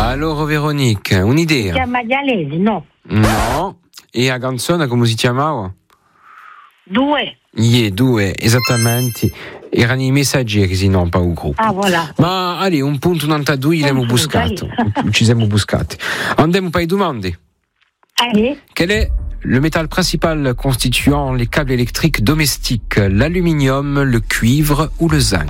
Allora Veronica, un'idea? Si chiama Dialesi, no? No. E la canzone come si chiamava? 2. Due, esattamente. Erano i messaggeri, sì, non pas un gruppo. Ah, voilà. Ma allora, un punto 92 l'abbiamo buscato. Ci siamo buscati. Andiamo per le domande. Allez. Quel est le métal principal constituant les câbles électriques domestiques? L'aluminium, le cuivre ou le zinc?